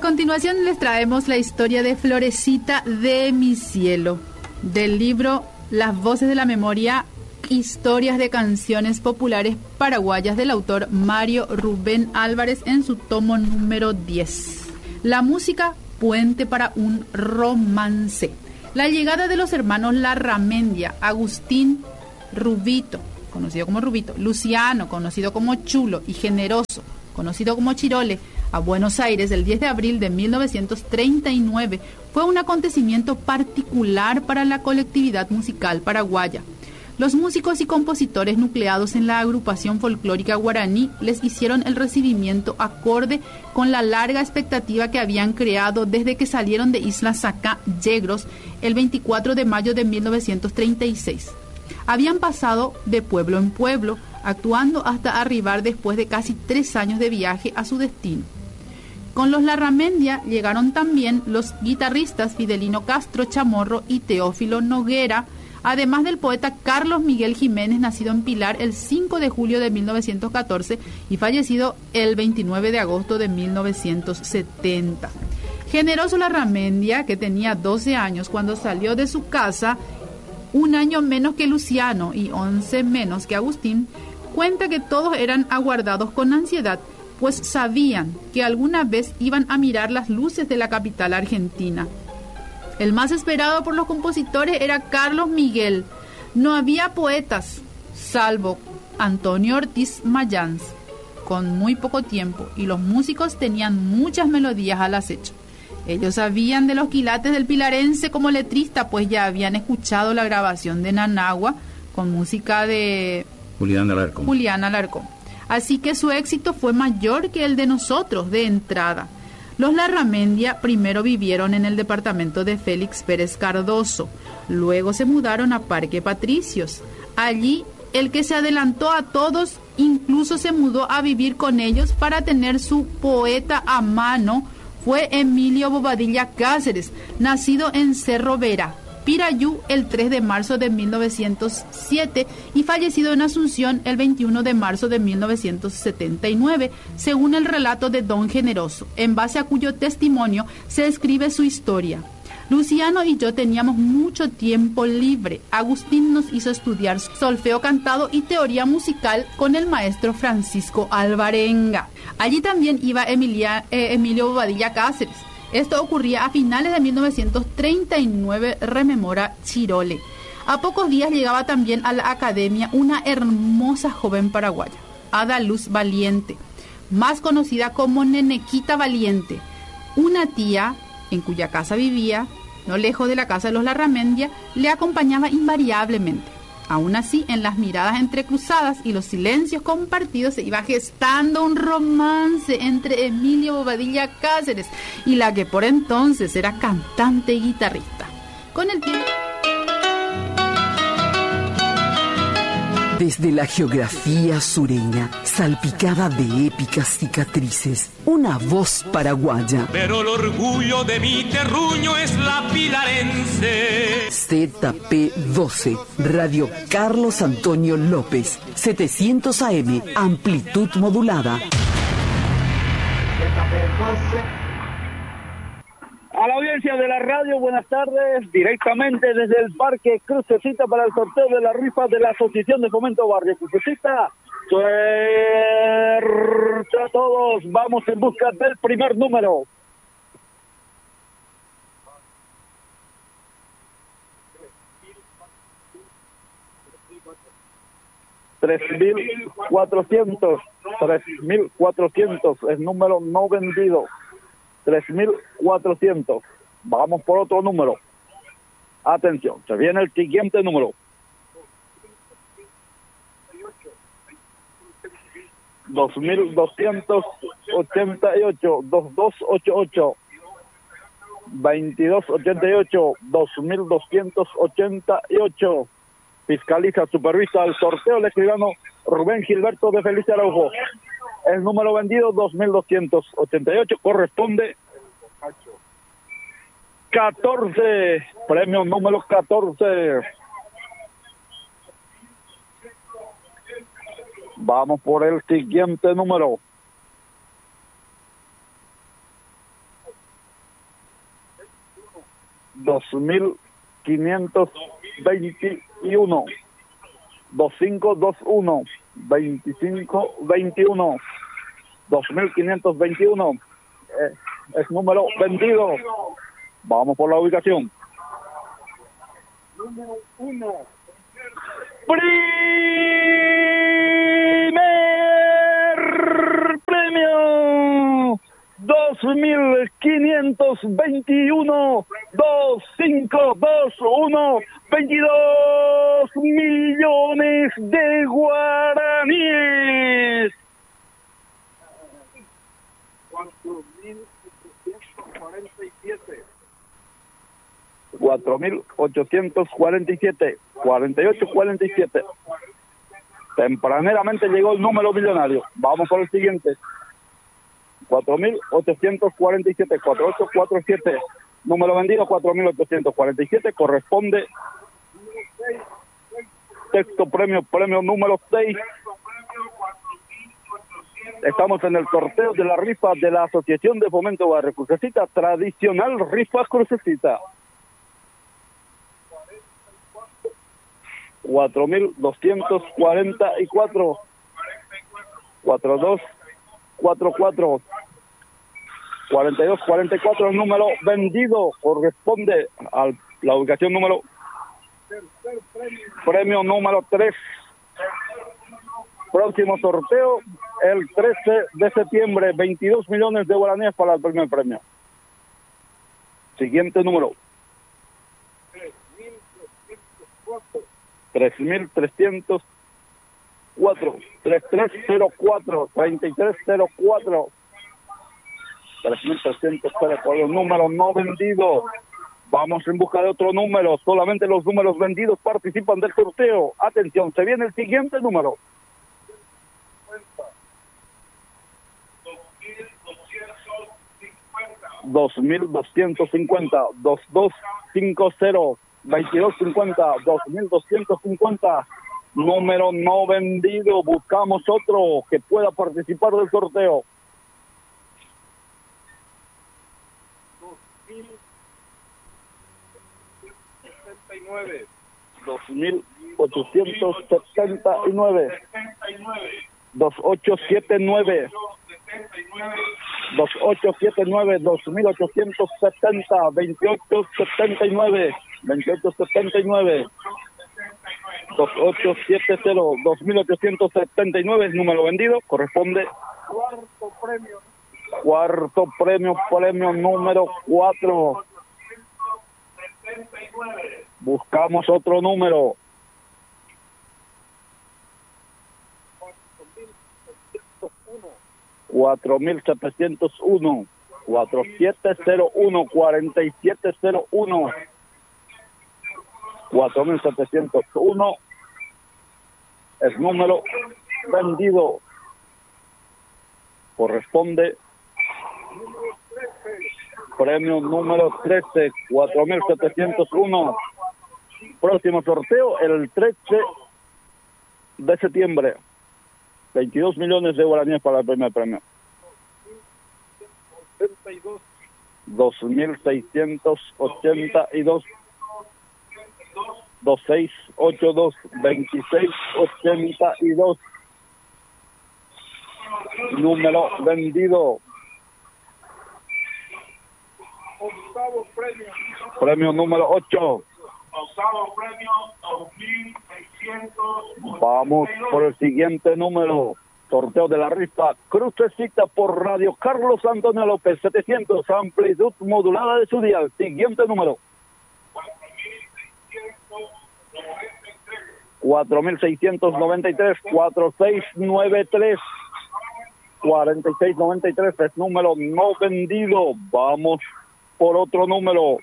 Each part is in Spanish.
continuación les traemos la historia de Florecita de mi cielo, del libro Las voces de la memoria, historias de canciones populares paraguayas del autor Mario Rubén Álvarez en su tomo número 10. La música, puente para un romance. La llegada de los hermanos Larramendia, Agustín Rubito, conocido como Rubito, Luciano, conocido como Chulo, y Generoso, conocido como Chirole, a Buenos Aires el 10 de abril de 1939 fue un acontecimiento particular para la colectividad musical paraguaya. Los músicos y compositores nucleados en la agrupación folclórica guaraní les hicieron el recibimiento acorde con la larga expectativa que habían creado desde que salieron de Isla Sacá Yegros el 24 de mayo de 1936. Habían pasado de pueblo en pueblo, actuando hasta arribar después de casi 3 años de viaje a su destino. Con los Larramendia llegaron también los guitarristas Fidelino Castro Chamorro y Teófilo Noguera, además del poeta Carlos Miguel Jiménez, nacido en Pilar el 5 de julio de 1914 y fallecido el 29 de agosto de 1970. Generoso Larramendia, que tenía 12 años cuando salió de su casa, un año menos que Luciano y 11 menos que Agustín, cuenta que todos eran aguardados con ansiedad, pues sabían que alguna vez iban a mirar las luces de la capital argentina. El más esperado por los compositores era Carlos Miguel. No había poetas, salvo Antonio Ortiz Mayans, con muy poco tiempo, y los músicos tenían muchas melodías al acecho. Ellos sabían de los quilates del pilarense como letrista, pues ya habían escuchado la grabación de Nanagua con música de Julián Alarcón. Así que su éxito fue mayor que el de nosotros de entrada. Los Larramendia primero vivieron en el departamento de Félix Pérez Cardoso, luego se mudaron a Parque Patricios. Allí, el que se adelantó a todos incluso se mudó a vivir con ellos para tener su poeta a mano, fue Emilio Bobadilla Cáceres, nacido en Cerro Vera, Pirayú, el 3 de marzo de 1907 y fallecido en Asunción el 21 de marzo de 1979, según el relato de Don Generoso, en base a cuyo testimonio se escribe su historia. Luciano y yo teníamos mucho tiempo libre. Agustín nos hizo estudiar solfeo cantado y teoría musical con el maestro Francisco Alvarenga. Allí también iba Emilio Bobadilla Cáceres. Esto ocurría a finales de 1939, rememora Chirole. A pocos días llegaba también a la academia una hermosa joven paraguaya, Ada Luz Valiente, más conocida como Nenequita Valiente. Una tía, en cuya casa vivía, no lejos de la casa de los Larramendia, le acompañaba invariablemente. Aún así, en las miradas entrecruzadas y los silencios compartidos se iba gestando un romance entre Emilio Bobadilla Cáceres y la que por entonces era cantante y guitarrista. Con el tiempo... Desde la geografía sureña, salpicada de épicas cicatrices, una voz paraguaya. Pero el orgullo de mi terruño es la pilarense. ZP12, Radio Carlos Antonio López, 700 AM, amplitud modulada. A la audiencia de la radio, buenas tardes, directamente desde el Parque Crucecita para el sorteo de la rifa de la Asociación de Fomento Barrio Crucecita. Suerte a todos, vamos en busca del primer número. $3,400, es número no vendido. 3,400. Vamos por otro número. Atención, se viene el siguiente número. 2,288, 2288, 2288, 2,288. Fiscaliza, supervisa el sorteo el escribano Rubén Gilberto de Felice Araujo. El número vendido 2,288 corresponde 14, premio número 14. Vamos por el siguiente número. 2521. 2521. 2521. 2521. Es número vendido. Vamos por la ubicación. Número 1. Primer premio. 2521. 2521. 22 millones de guaraníes. 4.847. 48-47. Tempraneramente llegó el número millonario. Vamos por el siguiente. 4.847. 4847. Número vendido 4.847. Corresponde. Sexto premio, premio número 6. Estamos en el sorteo de la rifa de la Asociación de Fomento Barrio Crucecita, tradicional rifa Crucecita. 4.244. 4244. 4244 el número vendido, corresponde a la ubicación número premio número 3. Próximo sorteo el 13 de septiembre, 22 millones de guaraníes para el primer premio. Siguiente número 3.304. 3304. 3304. 3.304, número no vendido. Vamos en busca de otro número. Solamente los números vendidos participan del sorteo. Atención, se viene el siguiente número. 2.250. 2250. 2250. 2.250. Número no vendido. Buscamos otro que pueda participar del sorteo. 2.879. 2879. 2879. 2870. 2879. 2879. 2870. 2879 es número vendido. Corresponde cuarto premio, premio número 4. Buscamos otro número. 4.701. 4701. 4701. 4.701 es número vendido. Corresponde premio número 13, 4.701. Próximo sorteo el 13 de septiembre. 22 millones de guaraníes para el primer premio. 2.682. 2682. 2682. Número vendido. Octavo premio. Premio número 8. Octavo premio 2600. Vamos por el siguiente número. Sorteo de la rifa Crucecita por Radio Carlos Antonio López, 700, amplitud modulada de su dial. Siguiente número. 4.693. 4693. 4693 es número no vendido. Vamos por otro número.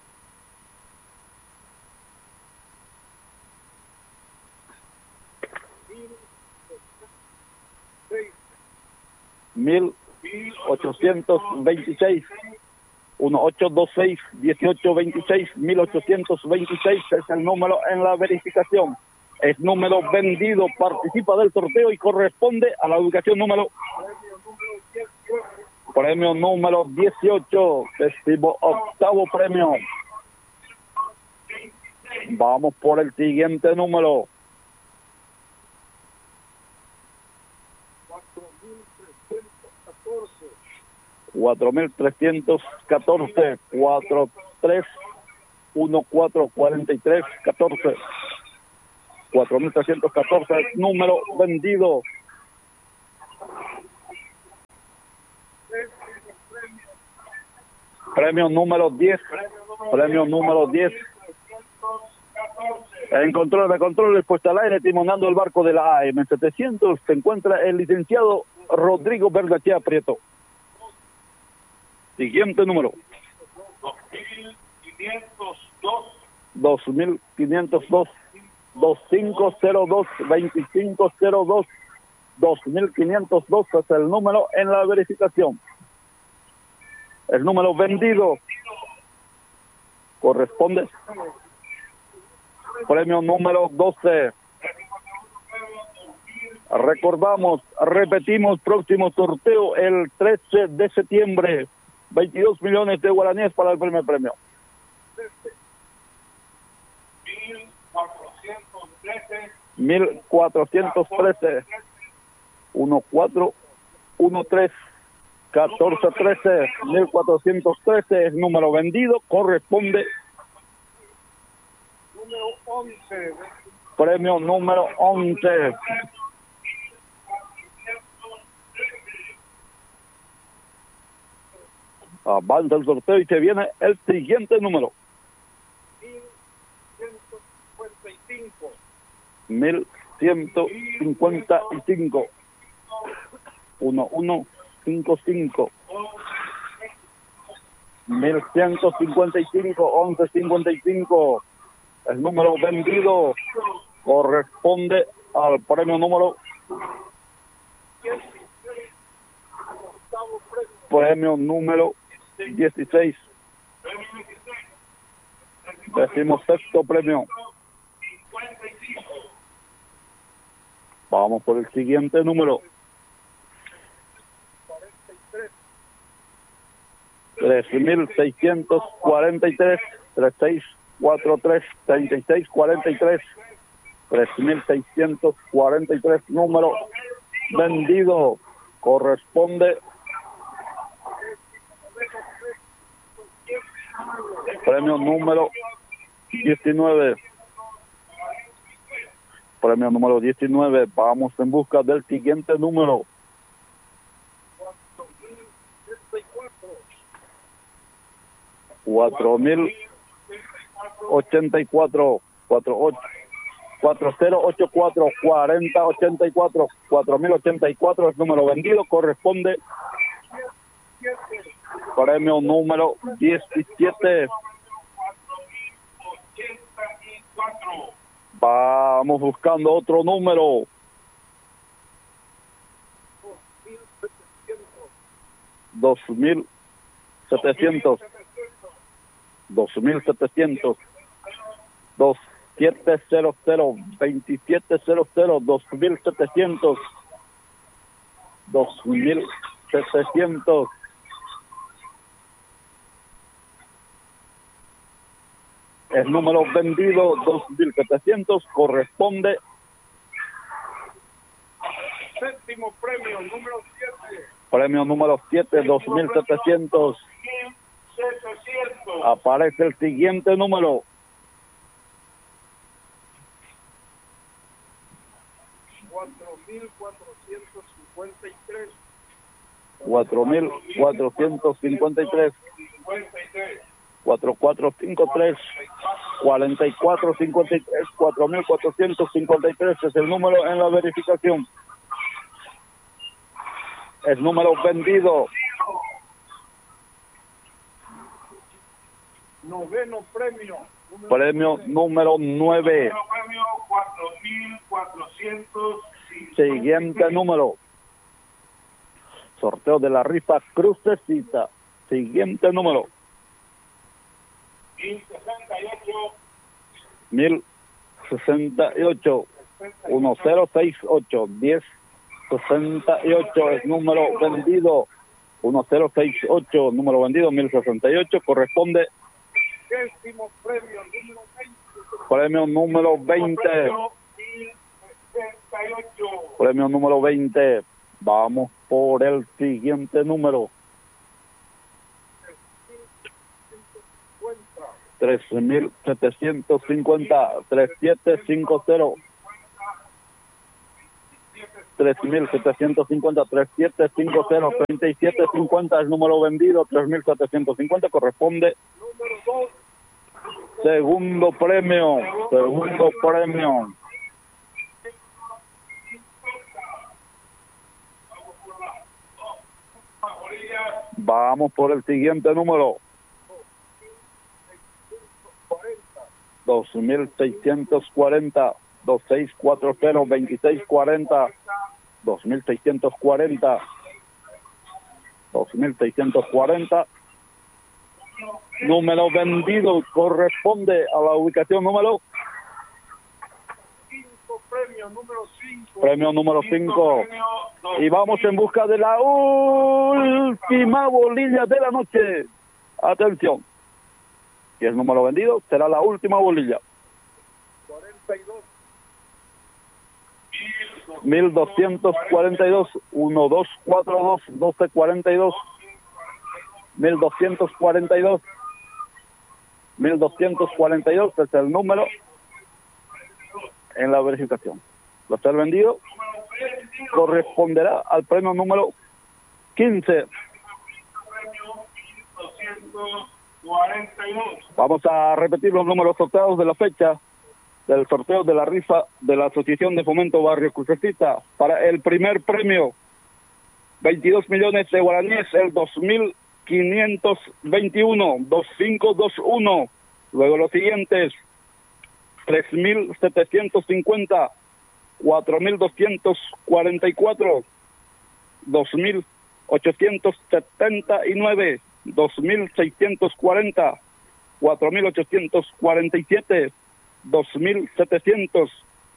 1826. 1826 1826. 1826 es el número en la verificación. Es número vendido, participa del sorteo y corresponde a la ubicación número premio número 18, octavo premio. Vamos por el siguiente número. 4.314, 431443, 14. 4.314 es número vendido. Premio número 10. Premio número 10. En control de control, puesta al aire, timonando el barco de la AM700, se encuentra el licenciado Rodrigo Verdachea Prieto. Siguiente número. 2502. 2502. 2502. 2502 es el número en la verificación. El número vendido corresponde. Premio número 12. Recordamos, repetimos, próximo sorteo el 13 de septiembre. 22 millones de guaraníes para el primer premio. 1413. 1413. 1413. 1413 es número vendido, corresponde. Número 11. Premio número 11. Avanza el sorteo y se viene el siguiente número. 1155. 1155. 1155. 1155. El número vendido corresponde al premio número. Premio número 16. 16º premio. Vamos por el siguiente número. 3643. 3643. 3643. 3643. Número vendido corresponde. Premio número 19. Premio número 19. Vamos en busca del siguiente número. 4084. 4084. 4084. 4084 es número vendido, corresponde. Premio número 17. Vamos buscando otro número. 2700. 2700. 2700. 2700. 2700. 2700. El número vendido 2700 corresponde. Séptimo premio, número 7. Premio número 7, 2700. Aparece el siguiente número. 4453. 4453. 4453. 4453. 4453 es el número en la verificación. El número vendido. Noveno premio. Premio número 9. Premio 4400. Siguiente número. Sorteo de la rifa Crucecita. Siguiente número. 1068. 1068. 1068 es número vendido. 1068, número vendido 1068, corresponde. Décimo premio, número 20. Premio número 20. Premio número 20. Vamos por el siguiente número. 3.750. 3750. 3.750, 3750, 3750 el número vendido, 3.750 corresponde. Segundo premio. Vamos por el siguiente número. 2.640, 2640, 2640. 2.640. 2.640. Número vendido corresponde a la ubicación número 5, premio número 5. Premio número 5. Y vamos en busca de la última bolilla de la noche. Atención. Y el número vendido será la última bolilla. 42. 1242, 1242, 1242, 1242, 1242 es el número en la verificación. Lo ser vendido corresponderá al premio número 15. Vamos a repetir los números sorteados de la fecha del sorteo de la rifa de la Asociación de Fomento Barrio Crucecita. Para el primer premio, 22 millones de guaraníes, el 2.521, 2521. Luego los siguientes, 3.750, 4.244, 2.879, 2.640, 4.847, 2.700,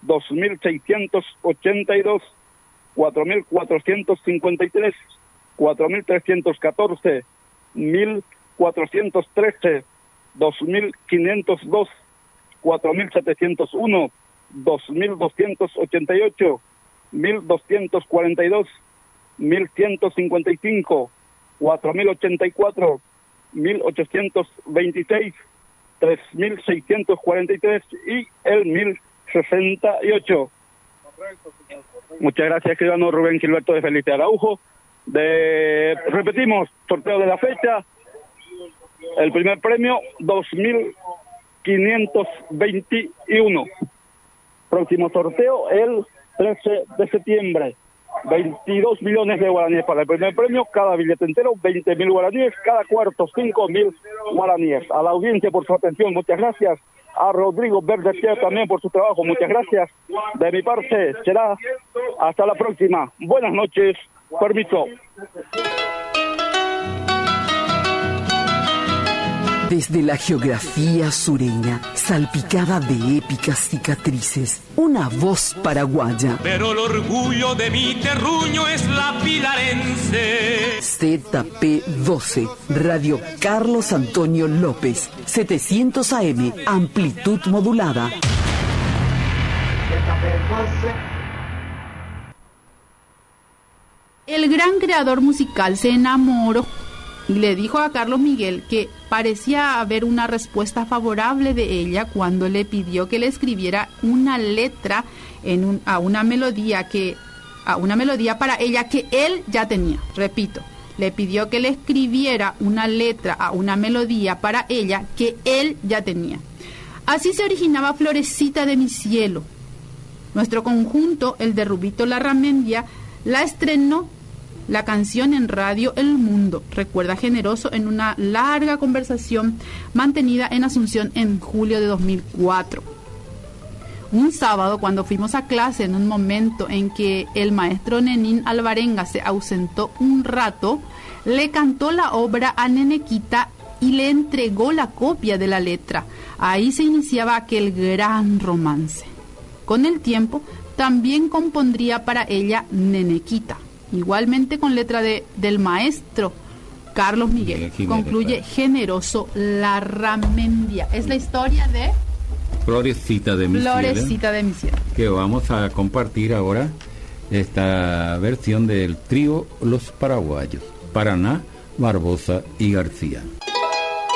2.682, 4.453, 4.314, 1.413, 2.502, 4.701, 2.288, 1.242, 1.155, 4.084, 1.826, 3.643 y el 1.068. Muchas gracias, escribano Rubén Gilberto de Felipe Araujo. Repetimos, sorteo de la fecha. El primer premio, 2.521. Próximo sorteo, el 13 de septiembre. 22 millones de guaraníes para el primer premio, cada billete entero 20.000 guaraníes, cada cuarto 5.000 guaraníes. A la audiencia por su atención, muchas gracias. A Rodrigo Verdecher también por su trabajo, muchas gracias. De mi parte será hasta la próxima. Buenas noches, permiso. Desde la geografía sureña, salpicada de épicas cicatrices, una voz paraguaya. Pero el orgullo de mi terruño es la pilarense. ZP12, Radio Carlos Antonio López, 700 AM, amplitud modulada. El gran creador musical se enamoró y le dijo a Carlos Miguel que parecía haber una respuesta favorable de ella cuando le pidió que le escribiera una letra a una melodía para ella que él ya tenía. Repito, le pidió que le escribiera una letra a una melodía para ella que él ya tenía. Así se originaba Florecita de mi cielo. Nuestro conjunto, el de Rubito Larramendia, la estrenó la canción en Radio El Mundo, recuerda Generoso, en una larga conversación mantenida en Asunción en julio de 2004. Un sábado, cuando fuimos a clase, en un momento en que el maestro Nenín Alvarenga se ausentó un rato, le cantó la obra a Nenequita y le entregó la copia de la letra. Ahí se iniciaba aquel gran romance. Con el tiempo, también compondría para ella Nenequita, igualmente con letra del maestro Carlos Miguel. Concluye Generoso Larramendia. Es la historia de Florecita de mi cielo, Florecita de mi cielo. que vamos a compartir ahora esta versión del trío Los Paraguayos, Paraná, Barbosa y García.